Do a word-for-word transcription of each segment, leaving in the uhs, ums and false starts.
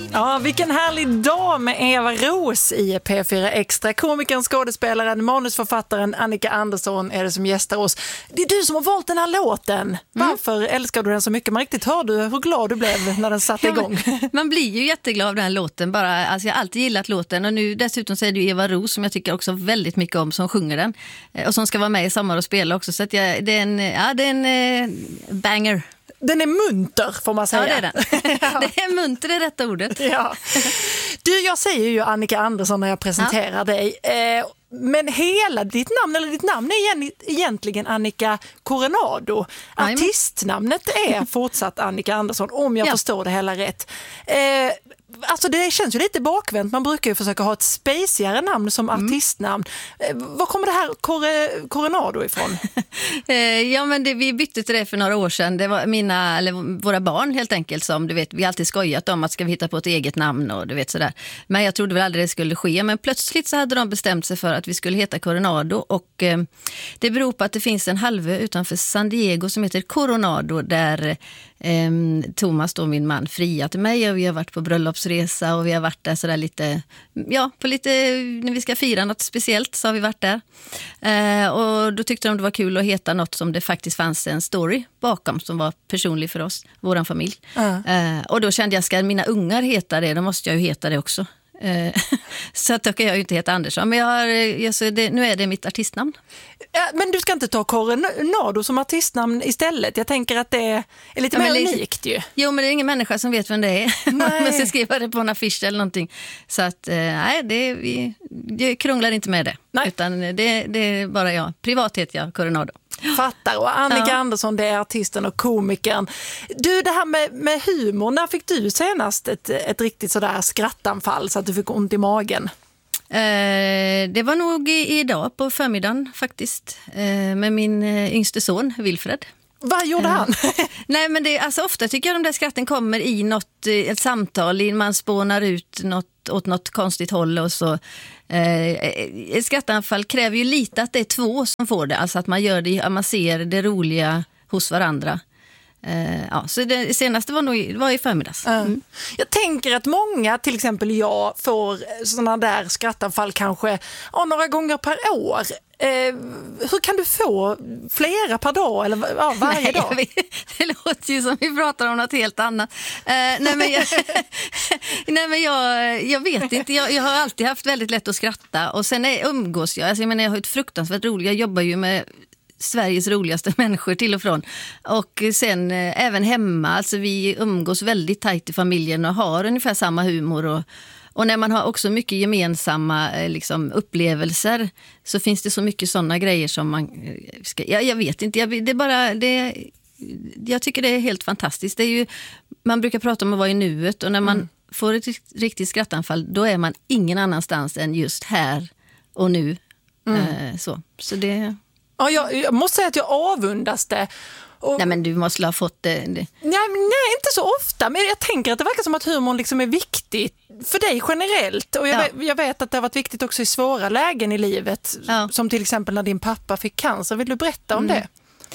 Ja, vilken härlig dag med Eva Ros i P fyra Extra. Komikern, skådespelaren, manusförfattaren Annika Andersson är det som gästar oss. Det är du som har valt den här låten. Varför mm. älskar du den så mycket? Man riktigt hör du hur glad du blev när den satte igång. Man blir ju jätteglad av den här låten. Bara, alltså jag har alltid gillat låten och nu dessutom så är det ju Eva Ros som jag tycker också väldigt mycket om som sjunger den. Och som ska vara med i Sommar och spela också. Så att jag, det är en, ja, det är en eh, banger. Den är munter får man säga. Ja, det är den. Ja. Det är munter, det är rätta ordet. Ja. Du, jag säger ju Annika Andersson när jag presenterar ja. dig. Eh, men hela ditt namn, eller ditt namn är egentligen Annika Coronado. Artistnamnet är fortsatt Annika Andersson, om jag ja. förstår det hela rätt. Eh, Alltså det känns ju lite bakvänt. Man brukar ju försöka ha ett spacigare namn som artistnamn. Mm. Var kommer det här Cor- Coronado ifrån? ja, men det, vi bytte till det för några år sedan. Det var mina, eller våra barn helt enkelt som, du vet, vi har alltid skojat om att ska vi hitta på ett eget namn och du vet sådär. Men jag trodde väl aldrig det skulle ske. Men plötsligt så hade de bestämt sig för att vi skulle heta Coronado och eh, det beror på att det finns en halvö utanför San Diego som heter Coronado där eh, Thomas då, min man, friat till mig och vi har varit på bröllopsresa och vi har varit där sådär lite, ja, på lite, när vi ska fira något speciellt så har vi varit där. Eh, och då tyckte de det var kul att heta något som det faktiskt fanns en story bakom som var personlig för oss, våran familj. Mm. Eh, och då kände jag, ska mina ungar heta det, då måste jag ju heta det också. Så att då kan jag ju inte heta Andersson. Men jag har, jag, så det, nu är det mitt artistnamn. Ja, men du ska inte ta Coronado som artistnamn istället. Jag tänker att det är lite ja, mer lite, unikt ju. Jo, men det är ingen människa som vet vem det är. Man ska skriva det på en affisch eller någonting. Så att, nej, det, vi, jag krånglar inte med det. Nej. Utan det, det är bara jag. Privat heter jag Coronado. Fattar. Och Annika ja. Andersson, det är artisten och komikern. Du, det här med, med humor, när fick du senast ett, ett riktigt sådär skrattanfall så att du fick ont i magen? Eh, det var nog i, idag på förmiddagen faktiskt eh, med min eh, yngste son Wilfred. Vad gjorde eh, han? Nej, men det, alltså, ofta tycker jag de där skratten kommer i något, ett samtal, man spånar ut något, åt något konstigt håll och så. Eh, ett skrattanfall kräver ju lite att det är två som får det, alltså att man gör det, man ser det roliga hos varandra. Uh, ja, så det senaste var nog var i förmiddags. Mm. Jag tänker att många, till exempel jag, får sådana där skrattanfall kanske ja, några gånger per år. Uh, hur kan du få flera per dag eller ja, varje nej, dag? Vet, det låter ju som vi pratar om något helt annat. Uh, nej, men jag, nej, men jag, jag vet inte. Jag, jag har alltid haft väldigt lätt att skratta och sen är, umgås jag. Alltså, jag menar, jag har ett fruktansvärt roligt. Jag jobbar ju med Sveriges roligaste människor till och från. Och sen eh, även hemma, alltså vi umgås väldigt tajt i familjen och har ungefär samma humor. Och, och när man har också mycket gemensamma eh, liksom, upplevelser så finns det så mycket sådana grejer som man eh, ska... Ja, jag vet inte, jag, det är bara... Det, jag tycker det är helt fantastiskt. Det är ju, man brukar prata om att vara i nuet och när man mm. får ett riktigt skrattanfall då är man ingen annanstans än just här och nu. Mm. Eh, så. så det... Ja, jag, jag måste säga att jag avundas det. Och, nej, men du måste ha fått det. det. Nej, nej, inte så ofta. Men jag tänker att det verkar som att humorn liksom är viktig för dig generellt. Och jag, ja. vet, jag vet att det har varit viktigt också i svåra lägen i livet. Ja. Som till exempel när din pappa fick cancer. Vill du berätta om mm. det?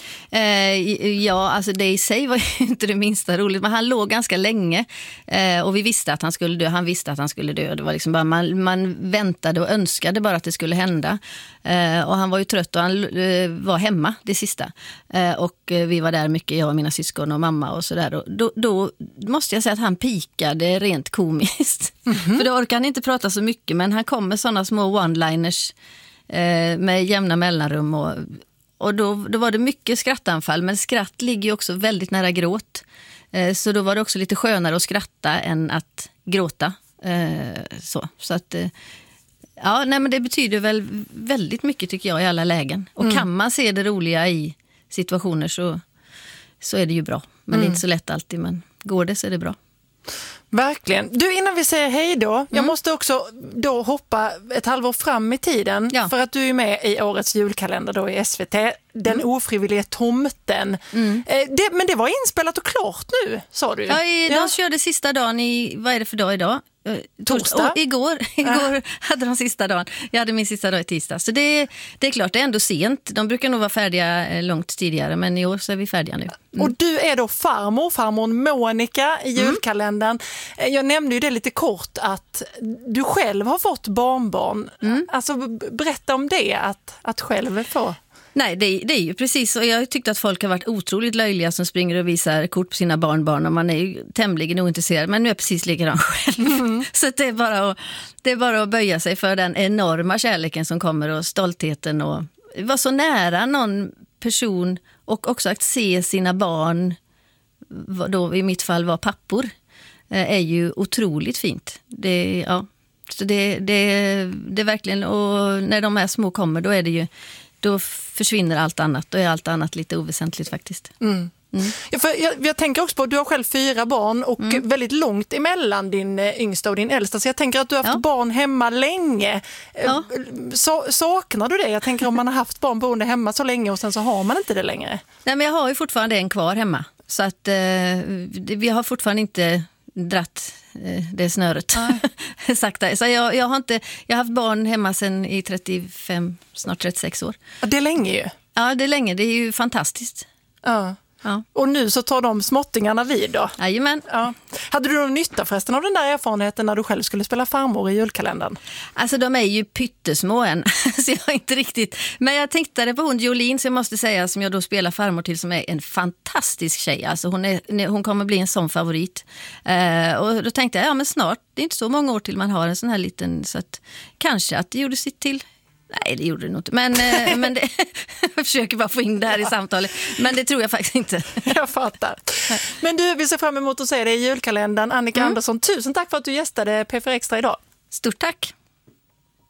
Eh, ja, alltså det i sig var ju inte det minsta roligt, men han låg ganska länge eh, och vi visste att han skulle dö, han visste att han skulle dö, det var liksom bara, man, man väntade och önskade bara att det skulle hända eh, och han var ju trött och han eh, var hemma det sista eh, och eh, vi var där mycket, jag och mina syskon och mamma och sådär och då, då måste jag säga att han pikade rent komiskt mm-hmm. för då orkar han inte prata så mycket, men han kom med sådana små one-liners eh, med jämna mellanrum och Och då, då var det mycket skrattanfall, men skratt ligger ju också väldigt nära gråt. Eh, så då var det också lite skönare att skratta än att gråta. Eh, så så att, eh, ja, nej, men det betyder väl väldigt mycket tycker jag i alla lägen. Och mm. kan man se det roliga i situationer så, så är det ju bra. Men mm. det är inte så lätt alltid, men går det så är det bra. Verkligen. Du, innan vi säger hej då, mm. jag måste också då hoppa ett halvår fram i tiden ja. för att du är med i årets julkalender då i S V T. Den mm. ofrivilliga tomten. Mm. Eh, det, men det var inspelat och klart nu, sa du. Ja, i, ja. de körde sista dagen i, vad är det för dag idag? Torsdag. Och igår igår ja. hade de sista dagen. Jag hade min sista dag i tisdag. Så det, det är klart, det är ändå sent. De brukar nog vara färdiga långt tidigare, men i år så är vi färdiga nu. Mm. Och du är då farmor, farmor Monica i julkalendern. Mm. Jag nämnde ju det lite kort att du själv har fått barnbarn. Mm. Alltså berätta om det, att, att själv få. Nej, det, det är ju precis så. Jag tyckte att folk har varit otroligt löjliga som springer och visar kort på sina barnbarn och man är ju tämligen ointresserad, men nu är jag precis likadan själv. Mm. Så det är, bara att, det är bara att böja sig för den enorma kärleken som kommer och stoltheten och vara så nära någon person och också att se sina barn, då i mitt fall var pappor, är ju otroligt fint. Det, ja, så det, det, det är verkligen, och när de här små kommer då är det ju då försvinner allt annat. Då är allt annat lite oväsentligt faktiskt. Mm. Mm. Ja, för jag, jag tänker också på att du har själv fyra barn och mm. väldigt långt emellan din yngsta och din äldsta. Så jag tänker att du har haft ja. barn hemma länge. Ja. Så, saknar du det? Jag tänker om man har haft barn boende hemma så länge och sen så har man inte det längre. Nej, men jag har ju fortfarande en kvar hemma. Så att eh, vi har fortfarande inte dratt eh, det snöret. Sakta. Så jag, jag har inte, jag har haft barn hemma sedan i trettiofem, snart trettiosex år. Ja, det är länge ju. Ja, det är länge. Det är ju fantastiskt. Ja. Ja. Och nu så tar de småttingarna vid då. Jajamän. Ja. Hade du någon nytta förresten av den där erfarenheten när du själv skulle spela farmor i julkalendern? Alltså de är ju pyttesmå än, så jag har inte riktigt. Men jag tänkte på hon Jolene, som jag måste säga, som jag då spelar farmor till, som är en fantastisk tjej. Alltså hon, är, hon kommer bli en sån favorit. Uh, och då tänkte jag, ja men snart, det är inte så många år till man har en sån här liten, så att kanske att det gjorde sitt till. Nej, det gjorde det nog inte. Men, men det, jag försöker bara få in det här i samtalet. Men det tror jag faktiskt inte. Jag fattar. Men du, vi ser fram emot att se dig i julkalendern. Annika mm. Andersson, tusen tack för att du gästade P fyra Extra idag. Stort tack.